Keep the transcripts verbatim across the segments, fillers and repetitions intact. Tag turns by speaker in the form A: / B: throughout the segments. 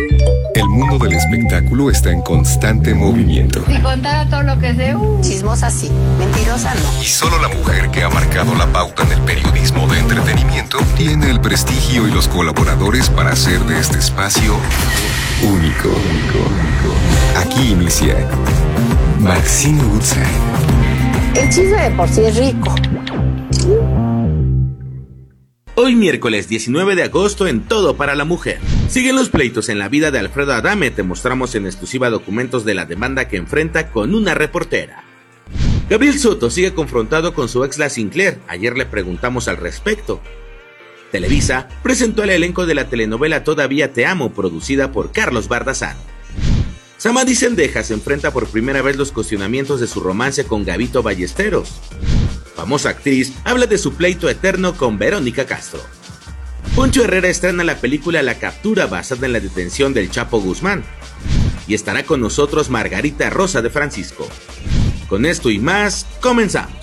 A: El mundo del espectáculo está en constante movimiento.
B: Si contara todo lo que sé, uh.
C: Chismosa sí, mentirosa no.
A: Y solo la mujer que ha marcado la pauta en el periodismo de entretenimiento tiene el prestigio y los colaboradores para hacer de este espacio único. Aquí inicia Maxine Woodside.
C: El chisme de por sí es rico.
D: Hoy miércoles diecinueve de agosto en Todo para la Mujer. Siguen los pleitos en la vida de Alfredo Adame. Te mostramos en exclusiva documentos de la demanda que enfrenta con una reportera. Gabriel Soto sigue confrontado con su ex La Sinclair. Ayer le preguntamos al respecto. Televisa presentó el elenco de la telenovela Todavía te amo, producida por Carlos Bardazán. Samadhi Sendejas enfrenta por primera vez los cuestionamientos de su romance con Gabito Ballesteros. Famosa actriz habla de su pleito eterno con Verónica Castro. Poncho Herrera estrena la película La Captura, basada en la detención del Chapo Guzmán. Y estará con nosotros Margarita Rosa de Francisco. Con esto y más, comenzamos.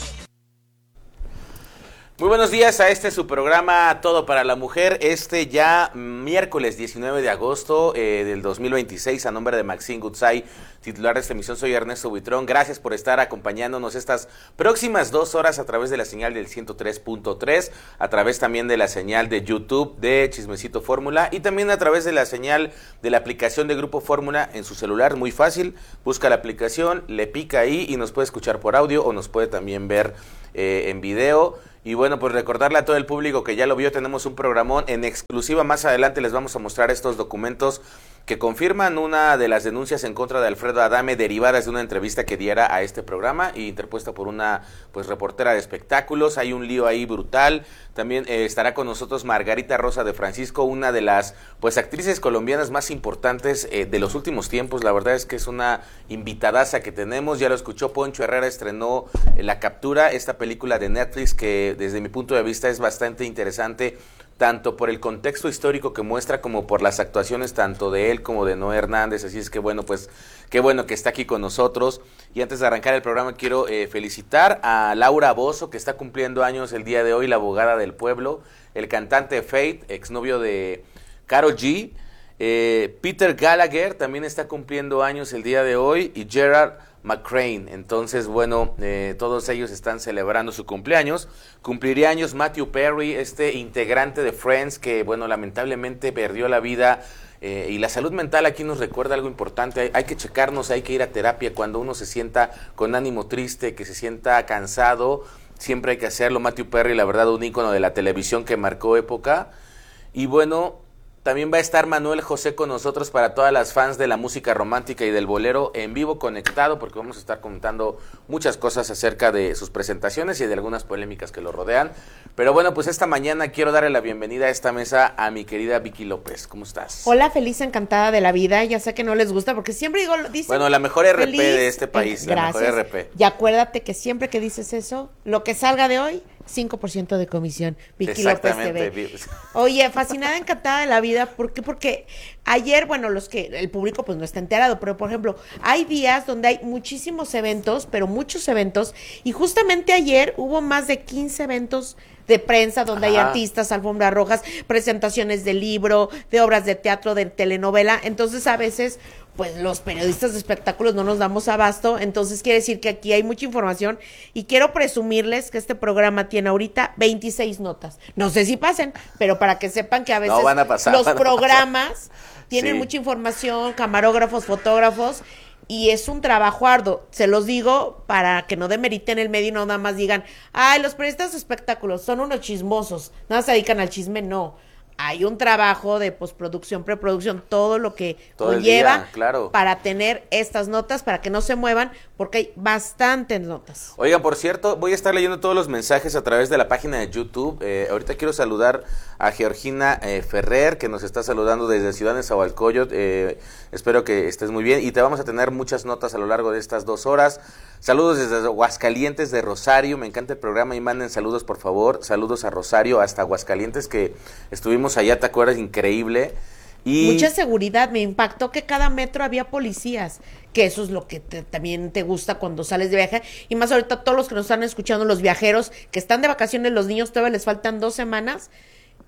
D: Muy buenos días a este su programa Todo para la Mujer, este ya miércoles diecinueve de agosto eh, del dos mil veintiséis, a nombre de Maxine Woodside, titular de esta emisión. Soy Ernesto Buitrón. Gracias por estar acompañándonos estas próximas dos horas a través de la señal del ciento tres punto tres, a través también de la señal de YouTube de Chismecito Fórmula y también a través de la señal de la aplicación de Grupo Fórmula en su celular. Muy fácil, busca la aplicación, le pica ahí y nos puede escuchar por audio o nos puede también ver eh, en video. Y bueno, pues recordarle a todo el público que ya lo vio, tenemos un programón en exclusiva. Más adelante les vamos a mostrar estos documentos que confirman una de las denuncias en contra de Alfredo Adame, derivadas de una entrevista que diera a este programa y interpuesta por una pues reportera de espectáculos. Hay un lío ahí brutal. También eh, estará con nosotros Margarita Rosa de Francisco, una de las pues actrices colombianas más importantes eh, de los últimos tiempos. La verdad es que es una invitadaza que tenemos. Ya lo escuchó, Poncho Herrera estrenó eh, La Captura, esta película de Netflix que desde mi punto de vista es bastante interesante, tanto por el contexto histórico que muestra como por las actuaciones tanto de él como de Noé Hernández. Así es que bueno, pues qué bueno que está aquí con nosotros. Y antes de arrancar el programa quiero eh, felicitar a Laura Bozzo, que está cumpliendo años el día de hoy, la abogada del pueblo, el cantante Fate, exnovio de Karol G, eh, Peter Gallagher también está cumpliendo años el día de hoy, y Gerard McCrane. Entonces, bueno, eh, todos ellos están celebrando su cumpleaños. Cumpliría años Matthew Perry, este integrante de Friends que, bueno, lamentablemente perdió la vida. Eh, y la salud mental aquí nos recuerda algo importante. Hay, hay que checarnos, hay que ir a terapia cuando uno se sienta con ánimo triste, que se sienta cansado. Siempre hay que hacerlo. Matthew Perry, la verdad, un ícono de la televisión que marcó época. Y bueno, también va a estar Manuel José con nosotros para todas las fans de la música romántica y del bolero, en vivo conectado, porque vamos a estar comentando muchas cosas acerca de sus presentaciones y de algunas polémicas que lo rodean. Pero bueno, pues esta mañana quiero darle la bienvenida a esta mesa a mi querida Vicky López. ¿Cómo estás?
E: Hola, feliz, encantada de la vida. Ya sé que no les gusta porque siempre digo, dicen,
D: bueno, la mejor R P
E: feliz,
D: de este país,
E: eh,
D: la mejor R P.
E: Y acuérdate que siempre que dices eso, lo que salga de hoy, cinco por ciento de comisión. Vicky López T V. Oye, fascinada, encantada de la vida. ¿Por qué? Porque ayer, bueno, los que el público pues no está enterado, pero por ejemplo, hay días donde hay muchísimos eventos, pero muchos eventos, y justamente ayer hubo más de quince eventos de prensa donde Ajá. hay artistas, alfombras rojas, presentaciones de libro, de obras de teatro, de telenovela. Entonces a veces pues los periodistas de espectáculos no nos damos abasto. Entonces quiere decir que aquí hay mucha información y quiero presumirles que este programa tiene ahorita veintiséis notas. No sé si pasen, pero para que sepan que a veces
D: no van a pasar,
E: los
D: van a
E: programas
D: pasar.
E: tienen
D: Sí.
E: mucha información, camarógrafos, fotógrafos, y es un trabajo arduo. Se los digo para que no demeriten el medio y no nada más digan, ay, los periodistas de espectáculos son unos chismosos, nada se dedican al chisme. No, hay un trabajo de postproducción, preproducción, todo lo que
D: todo
E: conlleva
D: el día, claro,
E: para tener estas notas, para que no se muevan, porque hay bastantes notas.
D: Oigan, por cierto, voy a estar leyendo todos los mensajes a través de la página de YouTube. Eh, ahorita quiero saludar a Georgina eh, Ferrer, que nos está saludando desde Ciudad Nezahualcóyotl. Eh, espero que estés muy bien y te vamos a tener muchas notas a lo largo de estas dos horas. Saludos desde Aguascalientes de Rosario, me encanta el programa y manden saludos por favor. Saludos a Rosario hasta Aguascalientes, que estuvimos allá, ¿te acuerdas? Increíble. Y
E: mucha seguridad, me impactó que cada metro había policías, que eso es lo que te, también te gusta cuando sales de viaje, y más ahorita todos los que nos están escuchando, los viajeros que están de vacaciones, los niños todavía les faltan dos semanas,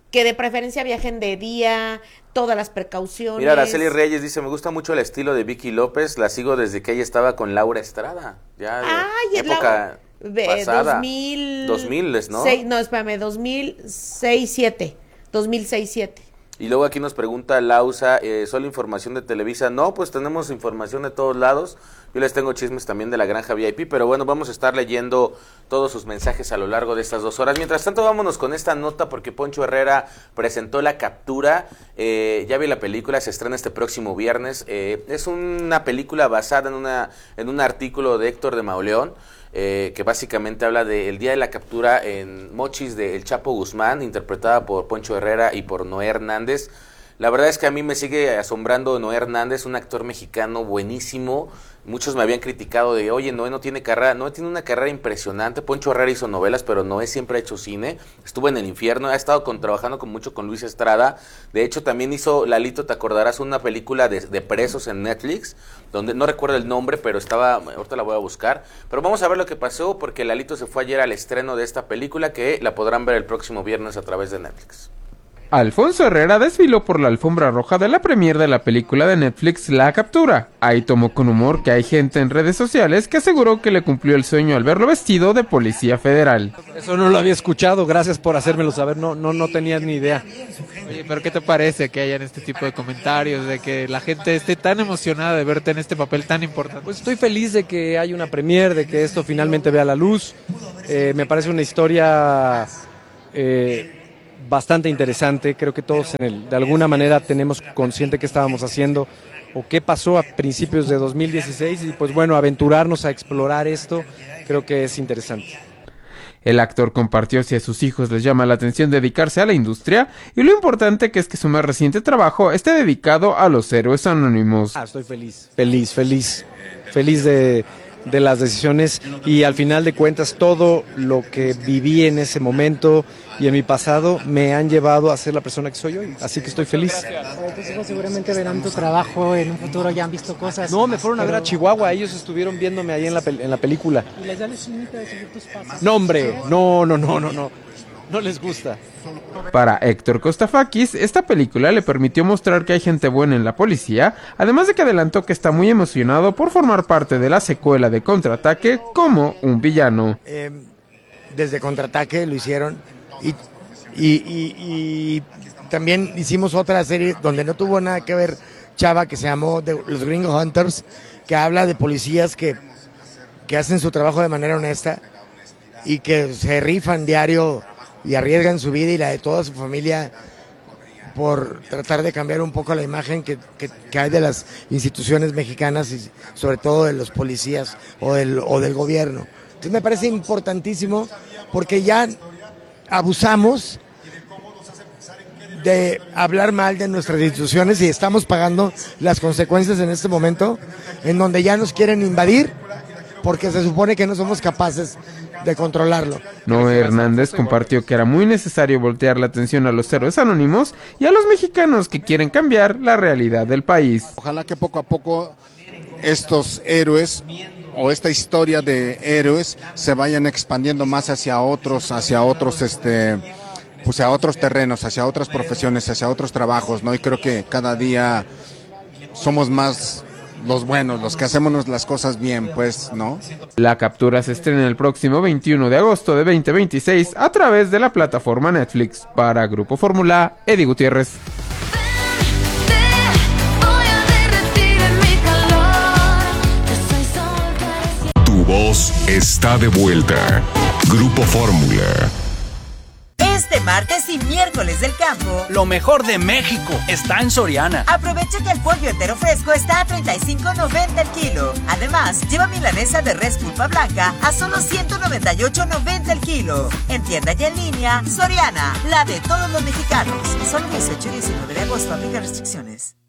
E: que de preferencia viajen de día, todas las precauciones.
D: Mira, Araceli Reyes dice, me gusta mucho el estilo de Vicky López, la sigo desde que ella estaba con Laura Estrada, ya de
E: Ay,
D: época
E: de
D: pasada.
E: dos mil...
D: dos mil, ¿no?
E: Seis, no, espérame, dos mil seis, siete. dos mil seis, siete.
D: Y luego aquí nos pregunta Lausa, eh, ¿solo información de Televisa? No, pues tenemos información de todos lados. Yo les tengo chismes también de la Granja V I P, pero bueno, vamos a estar leyendo todos sus mensajes a lo largo de estas dos horas. Mientras tanto, vámonos con esta nota porque Poncho Herrera presentó La Captura. Eh, ya vi la película, se estrena este próximo viernes. Eh, es una película basada en, una, en un artículo de Héctor de Mauleón. Eh, que básicamente habla del día de la captura en Mochis de El Chapo Guzmán, interpretada por Poncho Herrera y por Noé Hernández. La verdad es que a mí me sigue asombrando Noé Hernández, un actor mexicano buenísimo. Muchos me habían criticado de, oye, Noé no tiene carrera. Noé tiene una carrera impresionante. Poncho Herrera hizo novelas, pero Noé siempre ha hecho cine. Estuvo en El Infierno, ha estado con, trabajando con mucho con Luis Estrada. De hecho, también hizo, Lalito, te acordarás, una película de, de presos en Netflix, donde no recuerdo el nombre, pero estaba, ahorita la voy a buscar. Pero vamos a ver lo que pasó, porque Lalito se fue ayer al estreno de esta película, que la podrán ver el próximo viernes a través de Netflix.
F: Alfonso Herrera desfiló por la alfombra roja de la premier de la película de Netflix La Captura. Ahí tomó con humor que hay gente en redes sociales que aseguró que le cumplió el sueño al verlo vestido de policía federal.
G: Eso no lo había escuchado, gracias por hacérmelo saber, no, no, no tenía ni idea.
H: Oye, pero ¿qué te parece que hayan este tipo de comentarios, de que la gente esté tan emocionada de verte en este papel tan importante?
G: Pues estoy feliz de que haya una premier, de que esto finalmente vea la luz. Eh, me parece una historia... Eh, bastante interesante, creo que todos en el, de alguna manera tenemos consciente qué estábamos haciendo o qué pasó a principios de dos mil dieciséis y pues bueno, aventurarnos a explorar esto creo que es interesante.
F: El actor compartió si a sus hijos les llama la atención dedicarse a la industria y lo importante que es que su más reciente trabajo esté dedicado a los héroes anónimos.
G: Ah, estoy feliz, feliz, feliz, feliz de... de las decisiones y al final de cuentas todo lo que viví en ese momento y en mi pasado me han llevado a ser la persona que soy hoy, así que estoy feliz.
I: Tus hijos seguramente verán tu trabajo en un futuro, ya han visto cosas.
G: No, me fueron
I: pero...
G: a ver a Chihuahua, ellos estuvieron viéndome ahí en la, en la película.
I: ¿Y les da la espinita de seguir tus pasos?
G: No, hombre, no, no, no, no, no, no les gusta.
F: Para Héctor Costafakis, esta película le permitió mostrar que hay gente buena en la policía, además de que adelantó que está muy emocionado por formar parte de la secuela de Contraataque como un villano.
J: Eh, desde Contraataque lo hicieron y, y, y, y también hicimos otra serie donde no tuvo nada que ver Chava, que se llamó The, Los Gringo Hunters, que habla de policías que, que hacen su trabajo de manera honesta y que se rifan diario y arriesgan su vida y la de toda su familia por tratar de cambiar un poco la imagen que, que, que hay de las instituciones mexicanas y sobre todo de los policías o del, o del gobierno. Entonces me parece importantísimo porque ya abusamos de hablar mal de nuestras instituciones y estamos pagando las consecuencias en este momento en donde ya nos quieren invadir porque se supone que no somos capaces de controlarlo.
F: Noé Hernández compartió que era muy necesario voltear la atención a los héroes anónimos y a los mexicanos que quieren cambiar la realidad del país.
K: Ojalá que poco a poco estos héroes o esta historia de héroes se vayan expandiendo más hacia otros, hacia otros, este, pues a otros terrenos, hacia otras profesiones, hacia otros trabajos, ¿no? Y creo que cada día somos más los buenos, los que hacemos las cosas bien, pues, ¿no?
F: La Captura se estrena el próximo veintiuno de agosto de veinte veintiséis a través de la plataforma Netflix. Para Grupo Fórmula, Eddie Gutiérrez.
A: Tu voz está de vuelta. Grupo Fórmula.
L: Este martes y miércoles del campo,
M: lo mejor de México está en Soriana.
L: Aprovecha que el pollo entero fresco está a treinta y cinco noventa el kilo. Además, lleva milanesa de res pulpa blanca a solo ciento noventa y ocho noventa el kilo. En tienda y en línea, Soriana, la de todos los mexicanos. Solo dieciocho y diecinueve de agosto, aplica restricciones.